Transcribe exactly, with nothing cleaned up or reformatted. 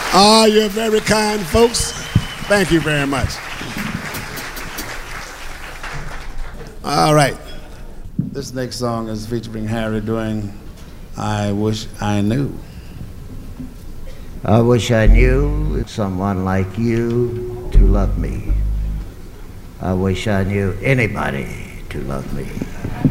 Oh, you're very kind folks. Thank you very much. All right. This next song is featuring Harry doing I Wish I Knew. I wish I knew someone like you to love me. I wish I knew anybody to love me.